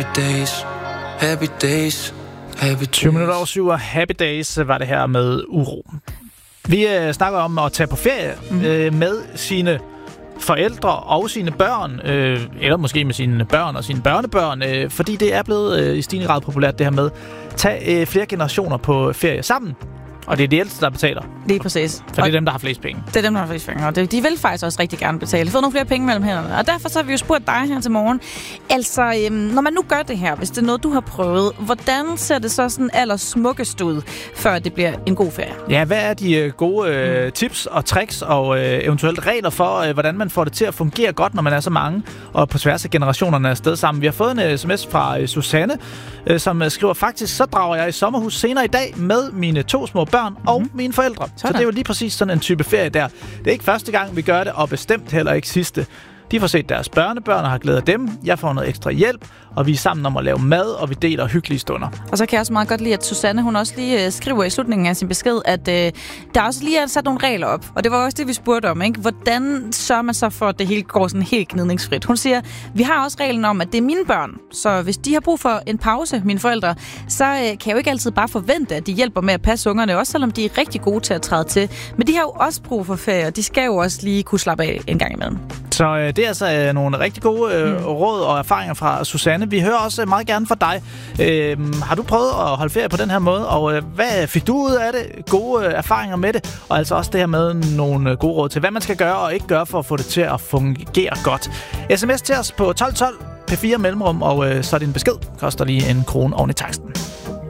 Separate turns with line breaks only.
Happy days.
20 minutter over 7, og Happy Days var det her med Uro. Vi snakker om at tage på ferie med sine forældre og sine børn, eller måske med sine børn og sine børnebørn, fordi det er blevet i stigende grad populært det her med at tage flere generationer på ferie sammen. Og det er de ældste, der betaler.
Lige præcis.
For det er dem, der har flest penge.
Det er dem, der har flest penge, og de vil faktisk også rigtig gerne betale. Få nogle flere penge mellem hænderne. Og derfor så har vi jo spurgt dig her til morgen. Altså, når man nu gør det her, hvis det er noget, du har prøvet, hvordan ser det så sådan allersmukkest ud, før det bliver en god ferie? Ja, hvad er de gode tips og tricks og eventuelt regler for, hvordan man får det til at fungere godt, når man er så mange og på tværs af generationerne er afsted sammen? Vi har fået en sms fra Susanne, som skriver, faktisk så drager jeg i sommerhus senere i dag med mine 2 små børn og mine forældre. Sådan. Så det er jo lige præcis sådan en type ferie der. Det er ikke første gang, vi gør det, og bestemt heller ikke sidste. De får set deres børnebørn og har glædet af dem. Jeg får noget ekstra hjælp, og vi er sammen om at lave mad, og vi deler hyggelige stunder. Og så kan jeg også meget godt lide, at Susanne, hun også lige skriver i slutningen af sin besked, at der også lige er sat nogle regler op. Og det var også det, vi spurgte om, ikke? Hvordan sørger man så for, at det hele går sådan helt gnidningsfrit? Hun siger, vi har også reglen om, at det er mine børn. Så hvis de har brug for en pause, mine forældre, så kan jeg jo ikke altid bare forvente, at de hjælper med at passe ungerne, også selvom de er rigtig gode til at træde til. Men de har jo også brug for ferie, og de skal jo også lige kunne slappe af en gang imellem. Så det er altså nogle rigtig gode råd og erfaringer fra Susanne. Vi hører også meget gerne fra dig. Har du prøvet at holde ferie på den her måde? Og hvad fik du ud af det? Gode erfaringer med det? Og altså også det her med nogle gode råd til, hvad man skal gøre og ikke gøre for at få det til at fungere godt. SMS til os på 1212 P4 mellemrum, og så din besked koster lige 1 krone oven i taksten.